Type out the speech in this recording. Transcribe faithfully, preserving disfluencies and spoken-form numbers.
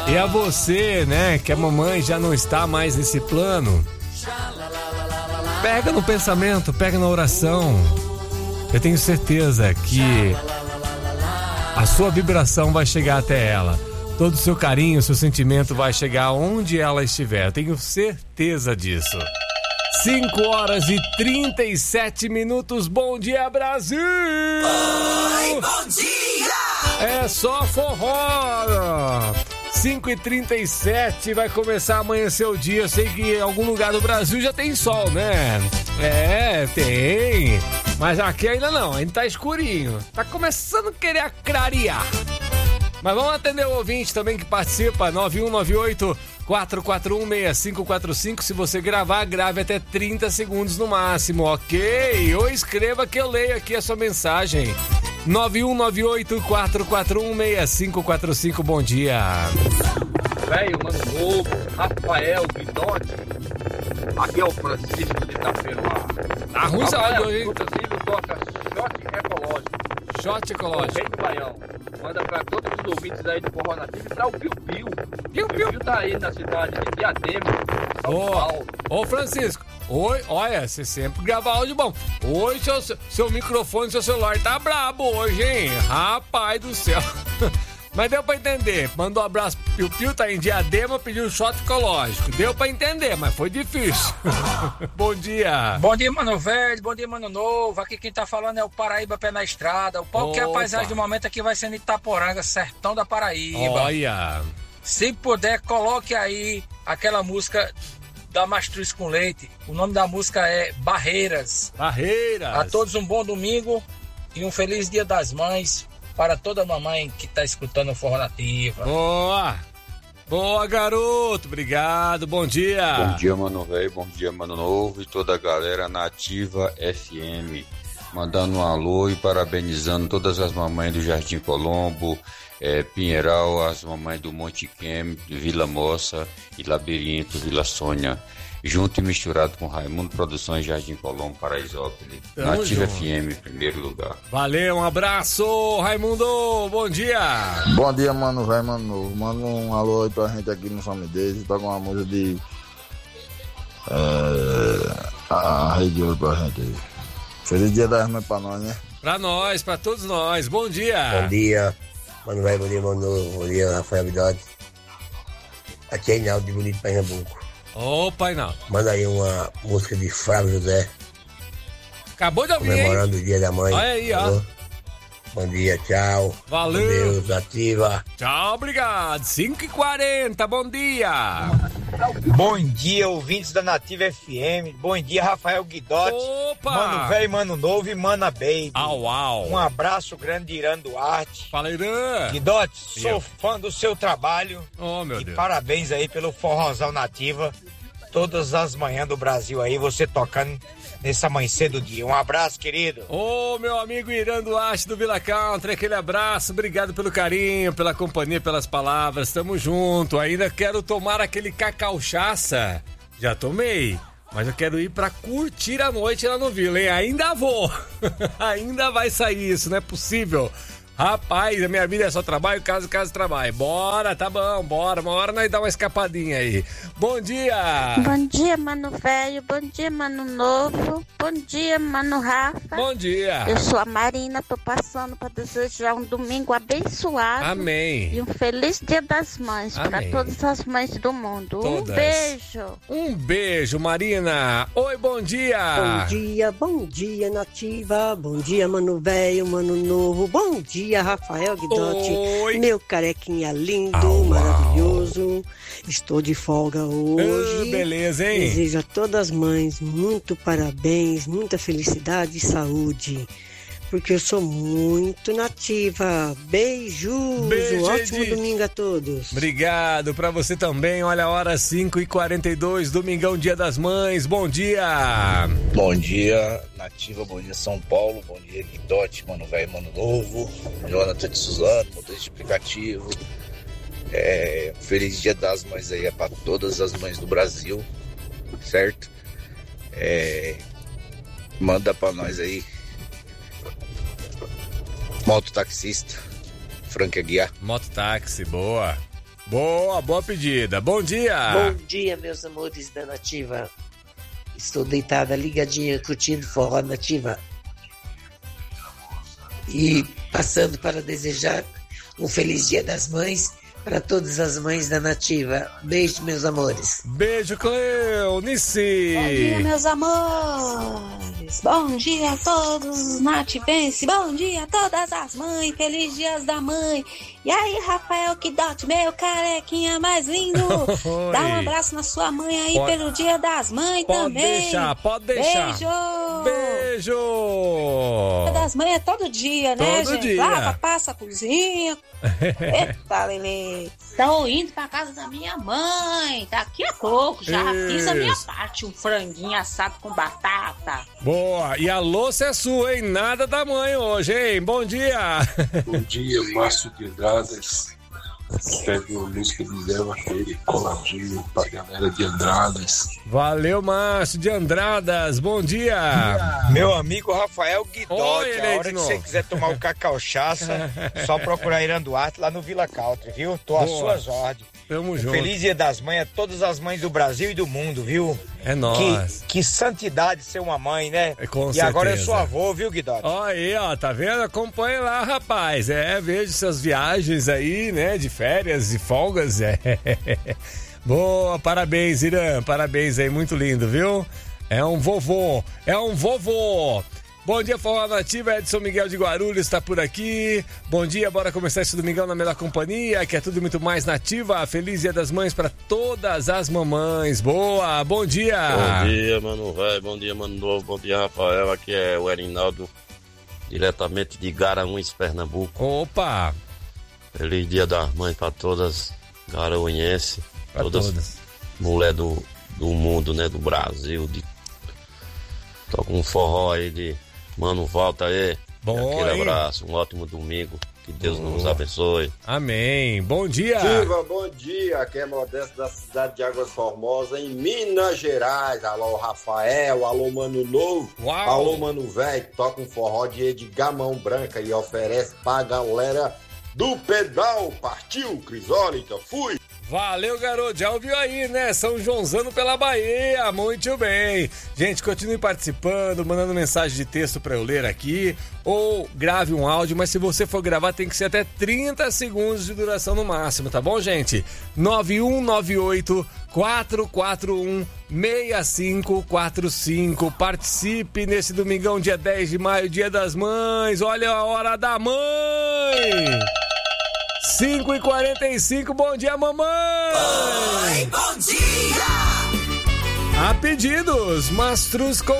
E a você, né, que a mamãe já não está mais nesse plano, pega no pensamento, pega na oração. Eu tenho certeza que a sua vibração vai chegar até ela. Todo o seu carinho, o seu sentimento vai chegar onde ela estiver. Eu tenho certeza disso. cinco horas e trinta e sete minutos. Bom dia, Brasil! Oi, bom dia! É só forró! cinco e trinta e sete, vai começar a amanhecer o dia. Eu sei que em algum lugar do Brasil já tem sol, né? É, tem. Mas aqui ainda não, ainda tá escurinho. Tá começando a querer clarear. Mas vamos atender o ouvinte também que participa, nove um nove oito, quatro quatro um, seis cinco quatro cinco. Se você gravar, grave até trinta segundos no máximo, ok? Ou escreva que eu leio aqui a sua mensagem. nove um nove oito, quatro quatro um, seis cinco quatro cinco, bom dia. Velho, Mano Novo, Rafael Guidotti. Aqui é o Francisco de Itaperuá. Tá ruim essa áudio hoje, hein? O Francisco toca shot ecológico. Shot ecológico. Rei do Baião. Manda pra todos os ouvintes aí do Forró Nativo e pra o Piu Piu. Piu O Piu Piu tá aí na cidade de Diadema, São Ô, Paulo. ô Francisco, oi, olha, você sempre grava áudio bom. Hoje seu, seu microfone, seu celular tá brabo hoje, hein? Rapaz do céu. Mas deu pra entender. Mandou um abraço pro Piu Piu, tá em Diadema, pediu um shot ecológico. Deu pra entender, mas foi difícil. Bom dia. Bom dia, mano velho. Bom dia, mano novo. Aqui quem tá falando é o Paraíba Pé na Estrada. O palco que é a paisagem do momento aqui vai ser em Itaporanga, sertão da Paraíba. Olha. Se puder, coloque aí aquela música da Mastruz com Leite. O nome da música é Barreiras. Barreiras. A todos um bom domingo e um feliz Dia das Mães para toda mamãe que tá escutando o Forró Nativa. Boa. Boa, garoto. Obrigado. Bom dia. Bom dia, mano velho. Bom dia, mano novo. E toda a galera Nativa F M. Mandando um alô e parabenizando todas as mamães do Jardim Colombo, é, Pinheiral, as mamães do Monte Quem, Vila Moça e Labirinto, Vila Sônia. Junto e misturado com Raimundo Produções, Jardim Colombo, Paraisópolis. Tamo Nativa junto. F M, em primeiro lugar. Valeu, um abraço, Raimundo. Bom dia. Bom dia, mano, velho, mano novo. Manda um alô aí pra gente aqui no Famidez. Toca uma música de. É, a Rede de Ouro pra gente aí. Feliz Dia das Mães pra nós, né? Pra nós, pra todos nós. Bom dia. Bom dia, mano velho, bom dia, mano novo. Bom dia, Rafael Guidotti. Aqui é Inaldo de Bonito, Pernambuco. Ô, pai não. Manda aí uma música de Flávio José. Acabou de ouvir, comemorando hein? o Dia da Mãe. Olha aí, ó. Bom dia, tchau. Valeu. Com Deus, ativa. Tchau, obrigado. cinco e quarenta, bom dia. Bom dia, ouvintes da Nativa F M. Bom dia, Rafael Guidotti. Opa! Mano velho, mano novo e mana baby. Au, au. Um abraço grande de Irã Duarte. Fala, Irã. Guidotti, sou Eu. fã do seu trabalho. Oh, meu e Deus. parabéns aí pelo Forrozão Nativa. Todas as manhãs do Brasil aí, você tocando nesse amanhecer do dia. Um abraço, querido. Ô, meu amigo Irã Duarte do Vila Country, aquele abraço, obrigado pelo carinho, pela companhia, pelas palavras, tamo junto. Ainda quero tomar aquele cacauchaça, já tomei, mas eu quero ir pra curtir a noite lá no Vila, hein? Ainda vou, ainda vai sair isso, não é possível. Rapaz, a minha vida é só trabalho, casa, casa, trabalho. Bora, tá bom, bora. Uma hora nós dá uma escapadinha aí. Bom dia! Bom dia, mano velho. Bom dia, mano novo. Bom dia, mano Rafa. Bom dia! Eu sou a Marina, tô passando para desejar um domingo abençoado. Amém! E um feliz Dia das Mães para Amém. todas as mães do mundo. Todas. Um beijo. Um beijo, Marina. Oi, bom dia. Bom dia, bom dia, Nativa. Bom dia, mano velho, mano novo. Bom dia, Rafael Guidotti. Oi. Meu carequinha lindo, Au, maravilhoso. Estou de folga hoje. Ah, beleza, hein? Desejo a todas as mães muito parabéns, muita felicidade e saúde. Porque eu sou muito nativa. Beijos. Beijo, um ótimo Edith. domingo a todos. Obrigado pra você também. Olha a hora, cinco e quarenta e dois, domingão, Dia das Mães. Bom dia. Bom dia, Nativa, bom dia São Paulo, bom dia Guidotti, mano velho, mano novo, Jonathan de Suzano, motorista de aplicativo. É, feliz Dia das Mães aí, é pra todas as mães do Brasil, certo? É, manda pra nós aí, mototaxista, Frank Aguiar. Mototáxi, boa. Boa, boa pedida. Bom dia. Bom dia, meus amores da Nativa. Estou deitada, ligadinha, curtindo forró Nativa. E passando para desejar um feliz Dia das Mães para todas as mães da Nativa. Beijo, meus amores. Beijo, Cleonice. Bom dia, meus amores. Bom dia a todos, nativense. Bom dia a todas as mães. Feliz Dias da Mãe. E aí, Rafael Kidote, meu carequinha mais lindo. Dá um abraço na sua mãe aí pode, pelo Dia das Mães pode também. Pode deixar, pode deixar. Beijo. Beijo. Dia das Mães é todo dia, né, todo gente? Dia. Lava, passa, cozinha. Eita, Lelê. Estou indo pra casa da minha mãe. Daqui a pouco já Isso. fiz a minha parte. Um franguinho assado com batata. Boa. E a louça é sua, hein? Nada da mãe hoje, hein? Bom dia. Bom dia, Márcio de Andradas. Pede uma música de Zé Vaqueiro, coladinho pra galera de Andradas. Valeu, Márcio de Andradas. Bom dia. Meu amigo Rafael Guidotti, a hora que você quiser tomar um cacauchaça, só procurar Irã Duarte lá no Vila Country, viu? Tô às suas ordens. Tamo junto. Feliz Dia das Mães a todas as mães do Brasil e do mundo, viu? É nóis. Que, que santidade ser uma mãe, né? É, com e certeza. Agora eu sou avô, viu, Guidotti? Ó aí, ó, tá vendo? Acompanha lá, rapaz. É, vejo suas viagens aí, né? De férias e folgas. É. Boa, parabéns, Irã. Parabéns aí, muito lindo, viu? É um vovô, é um vovô. Bom dia, Forró Nativa, Edson Miguel de Guarulhos está por aqui. Bom dia, bora começar esse domingão na melhor companhia, que é tudo muito mais nativa. Feliz Dia das Mães para todas as mamães. Boa, bom dia. Bom dia, mano velho, bom dia, mano novo, bom dia, Rafael. Aqui é o Erinaldo, diretamente de Garanhuns, Pernambuco. Opa! Feliz Dia das Mães para todas garanhuenses, todas, todas mulher do, do mundo, né, do Brasil. De... Toca um forró aí de Mano, volta aí. Bom, aquele hein? abraço, um ótimo domingo. Que Deus Boa. nos abençoe. Amém. Bom dia. Silva, bom dia. Aqui é Modesto da cidade de Águas Formosas, em Minas Gerais. Alô, Rafael. Alô, Mano Novo. Uau. Alô, Mano Velho. Toca um forró de Edgar Mão Branca e oferece pra galera do pedal. Partiu, Crisólita. Fui. Valeu, garoto. Já ouviu aí, né? São Joãozano pela Bahia. Muito bem. Gente, continue participando, mandando mensagem de texto pra eu ler aqui. Ou grave um áudio, mas se você for gravar, tem que ser até trinta segundos de duração no máximo, tá bom, gente? nove um nove oito, quatro quatro um, seis cinco quatro cinco. Participe nesse domingão, dia dez de maio, Dia das Mães. Olha a hora da mãe! cinco e quarenta e cinco, bom dia, mamãe! Oi, bom dia! A pedidos, Mastros com